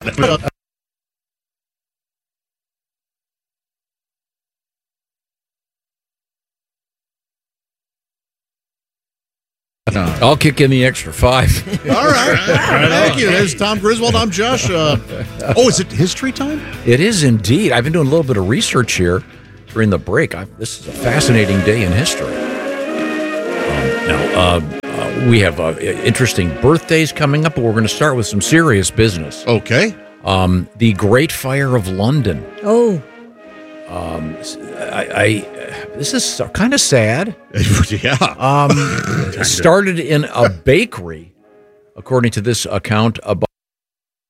I'll kick in the extra 5. All right. Thank you. There's Tom Griswold. I'm Josh. Is it history time? It is indeed. I've been doing a little bit of research here during the break. This is a fascinating day in history. We have interesting birthdays coming up, but we're going to start with some serious business. Okay. The Great Fire of London. Oh. This is kind of sad. Yeah. Started in a bakery, according to this account,